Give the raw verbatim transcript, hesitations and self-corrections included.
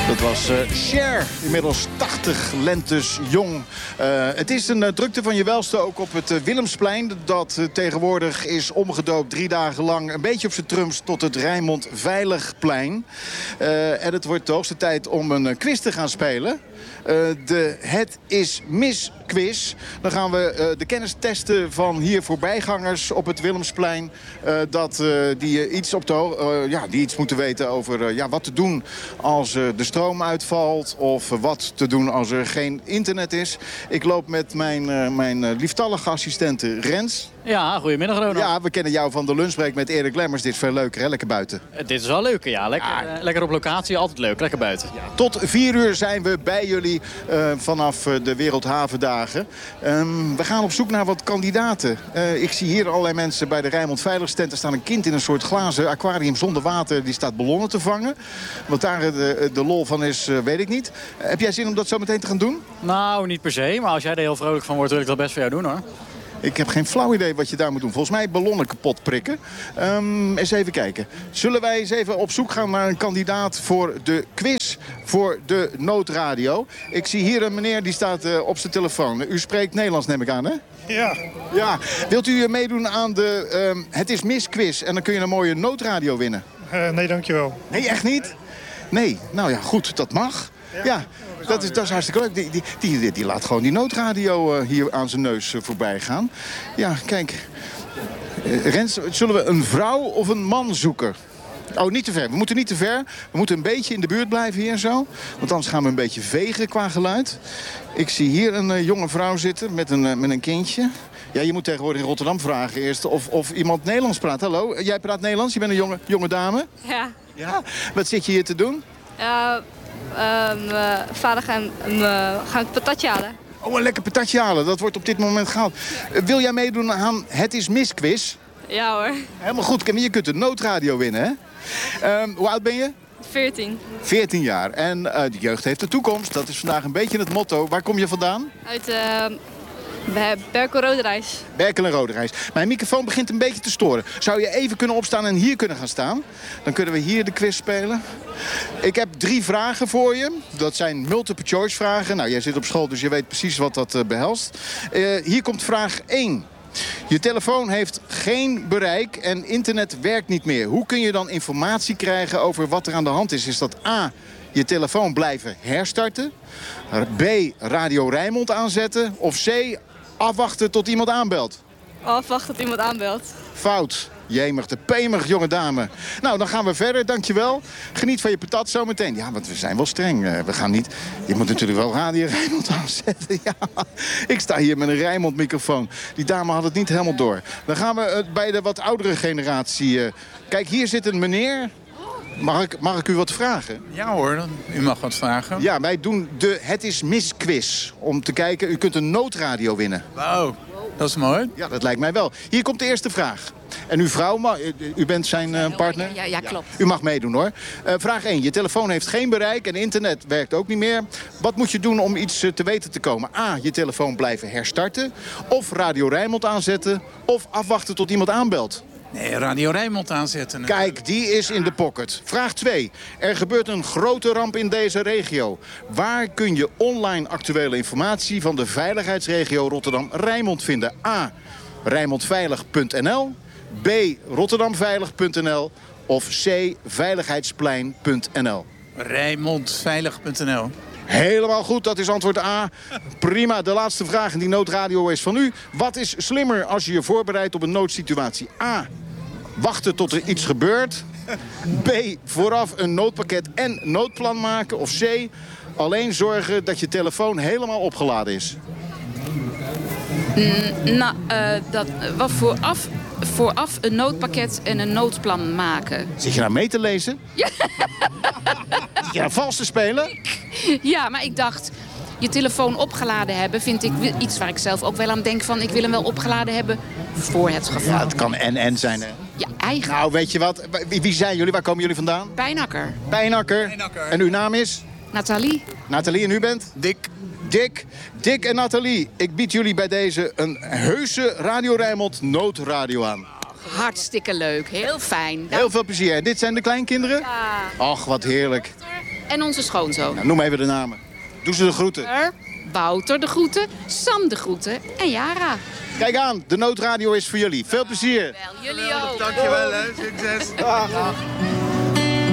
Dat was uh, Cher, inmiddels tachtig lentes jong. Uh, het is een uh, drukte van je welste ook op het uh, Willemsplein. Dat uh, tegenwoordig is omgedoopt drie dagen lang een beetje op zijn trumps tot het Rijnmond Veiligplein. Uh, en het wordt de hoogste tijd om een uh, quiz te gaan spelen. Uh, de Het is Mis quiz. Dan gaan we uh, de kennis testen van hier voorbijgangers op het Willemsplein. Uh, dat, uh, die, uh, iets op de, uh, ja, die iets moeten weten over uh, ja, wat te doen als uh, de stroom uitvalt. Of uh, wat te doen als er geen internet is. Ik loop met mijn, uh, mijn uh, lieftallige assistente Rens. Ja, goedemiddag Ronald. Ja, we kennen jou van de lunchbreak met Erik Lemmers. Dit is veel leuker, hè? Lekker buiten. Uh, dit is wel leuk, ja. Lekker, ja. Uh, lekker op locatie, altijd leuk. Lekker buiten. Ja. Tot vier uur zijn we bij jullie uh, vanaf uh, de Wereldhavendagen. Um, we gaan op zoek naar wat kandidaten. Uh, ik zie hier allerlei mensen bij de Rijnmond Veiligheidstent. Er staat een kind in een soort glazen aquarium zonder water. Die staat ballonnen te vangen. Wat daar de, de lol van is, uh, weet ik niet. Uh, heb jij zin om dat zo meteen te gaan doen? Nou, niet per se. Maar als jij er heel vrolijk van wordt, wil ik dat best voor jou doen, hoor. Ik heb geen flauw idee wat je daar moet doen. Volgens mij ballonnen kapot prikken. Um, eens even kijken. Zullen wij eens even op zoek gaan naar een kandidaat voor de quiz voor de noodradio? Ik zie hier een meneer die staat uh, op zijn telefoon. U spreekt Nederlands, neem ik aan, hè? Ja. Ja. Wilt u uh, meedoen aan de um, Het is Mis quiz? En dan kun je een mooie noodradio winnen. Uh, nee, dankjewel. Nee, echt niet? Nee. Nou ja, goed, dat mag. Ja. ja. Dat is, dat is hartstikke leuk. Die, die, die, die laat gewoon die noodradio uh, hier aan zijn neus uh, voorbij gaan. Ja, kijk. Uh, Rens, zullen we een vrouw of een man zoeken? Oh, niet te ver. We moeten niet te ver. We moeten een beetje in de buurt blijven hier zo. Want anders gaan we een beetje vegen qua geluid. Ik zie hier een uh, jonge vrouw zitten met een, uh, met een kindje. Ja, je moet tegenwoordig in Rotterdam vragen eerst of, of iemand Nederlands praat. Hallo, jij praat Nederlands? Je bent een jonge, jonge dame? Ja. Ja? Wat zit je hier te doen? Uh, uh, mijn vader gaan, uh, gaan het patatje halen. Oh, een lekker patatje halen. Dat wordt op dit moment gehaald. Uh, wil jij meedoen aan Het is Mis quiz? Ja hoor. Helemaal goed. Je kunt een noodradio winnen, hè? Uh, hoe oud ben je? veertien. veertien jaar. En uh, de jeugd heeft de toekomst. Dat is vandaag een beetje het motto. Waar kom je vandaan? Uit uh, Berkel Roderijs. Berkel en Roderijs. Mijn microfoon begint een beetje te storen. Zou je even kunnen opstaan en hier kunnen gaan staan? Dan kunnen we hier de quiz spelen. Ik heb drie vragen voor je. Dat zijn multiple choice vragen. Nou, jij zit op school, dus je weet precies wat dat uh, behelst. Uh, hier komt vraag één. Je telefoon heeft geen bereik en internet werkt niet meer. Hoe kun je dan informatie krijgen over wat er aan de hand is? Is dat A, je telefoon blijven herstarten? B, Radio Rijnmond aanzetten? Of C, afwachten tot iemand aanbelt? Afwachten tot iemand aanbelt. Fout. Jemig, de pemig, jonge dame. Nou, dan gaan we verder, dankjewel. Geniet van je patat zometeen. Ja, want we zijn wel streng. Uh, we gaan niet... Je moet natuurlijk wel Radio Rijnmond aanzetten. Ja, ik sta hier met een Rijnmond-microfoon. Die dame had het niet helemaal door. Dan gaan we uh, bij de wat oudere generatie... Uh... Kijk, hier zit een meneer... Mag ik, mag ik u wat vragen? Ja hoor, u mag wat vragen. Ja, wij doen de Het is Mis quiz. Om te kijken, u kunt een noodradio winnen. Wauw, dat is mooi. Ja, dat lijkt mij wel. Hier komt de eerste vraag. En uw vrouw, u bent zijn uh, partner? Ja, ja, klopt. Ja, u mag meedoen hoor. Uh, vraag één. Je telefoon heeft geen bereik en internet werkt ook niet meer. Wat moet je doen om iets uh, te weten te komen? A, je telefoon blijven herstarten. Of Radio Rijnmond aanzetten. Of afwachten tot iemand aanbelt. Nee, Radio Rijnmond aanzetten. Kijk, die is in de pocket. Vraag twee. Er gebeurt een grote ramp in deze regio. Waar kun je online actuele informatie van de veiligheidsregio Rotterdam-Rijnmond vinden? A, rijnmondveilig punt n l. B, rotterdamveilig punt n l. Of C, veiligheidsplein punt n l. rijnmondveilig punt n l. Helemaal goed, dat is antwoord A. Prima, de laatste vraag in die noodradio is van u. Wat is slimmer als je je voorbereidt op een noodsituatie? A, wachten tot er iets gebeurt. B, vooraf een noodpakket en noodplan maken. Of C, alleen zorgen dat je telefoon helemaal opgeladen is. Mm, nou, uh, dat, wat vooraf, vooraf een noodpakket en een noodplan maken. Zit je nou mee te lezen? Ja. Zit je nou vals te spelen? Ja, maar ik dacht, je telefoon opgeladen hebben vind ik iets waar ik zelf ook wel aan denk van... ik wil hem wel opgeladen hebben voor het geval. Ja, het kan en-en zijn, hè? Ja, eigenlijk. Nou, weet je wat? Wie, wie zijn jullie? Waar komen jullie vandaan? Pijnakker. Pijnakker. Pijnakker. En uw naam is? Nathalie. Nathalie, en u bent? Dick. Dick. Dick en Nathalie, ik bied jullie bij deze een heuse Radio Rijnmond noodradio aan. Hartstikke leuk. Heel fijn. Heel veel plezier. Dit zijn de kleinkinderen? Ja. Ach, wat heerlijk. En onze schoonzoon. Nou, noem even de namen. Doe ze de groeten. Wouter de groeten, Sam de groeten en Jara. Kijk aan, de Noodradio is voor jullie. Veel plezier. Wel, jullie ook. Dankjewel, hè. Succes. Dag.